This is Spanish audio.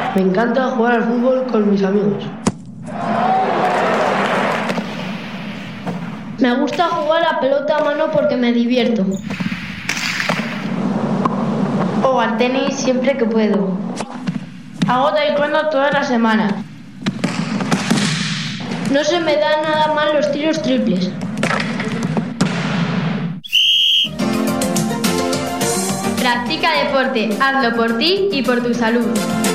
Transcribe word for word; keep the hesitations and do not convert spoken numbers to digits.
Me encanta jugar al fútbol con mis amigos. Me gusta jugar a pelota a mano porque me divierto. O al tenis siempre que puedo. Hago taekwondo todas las semanas. No se me dan nada mal los tiros triples. Practica deporte, hazlo por ti y por tu salud.